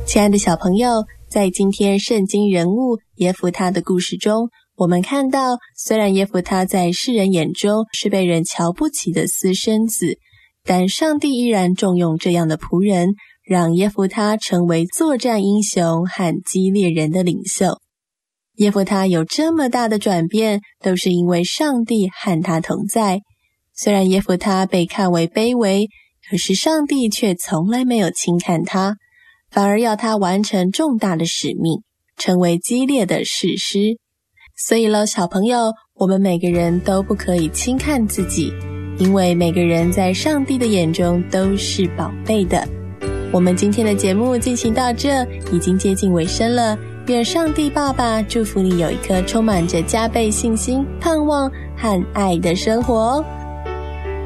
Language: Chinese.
亲爱的小朋友，在今天圣经人物耶弗他的故事中，我们看到虽然耶弗他在世人眼中是被人瞧不起的私生子，但上帝依然重用这样的仆人，让耶弗他成为作战英雄和激烈人的领袖。耶弗他有这么大的转变，都是因为上帝和他同在。虽然耶弗他被看为卑微，可是上帝却从来没有轻看他，反而要他完成重大的使命，成为激烈的士师。所以咯，小朋友，我们每个人都不可以轻看自己，因为每个人在上帝的眼中都是宝贝的。我们今天的节目进行到这，已经接近尾声了。愿上帝爸爸祝福你有一颗充满着加倍信心、盼望和爱的生活哦。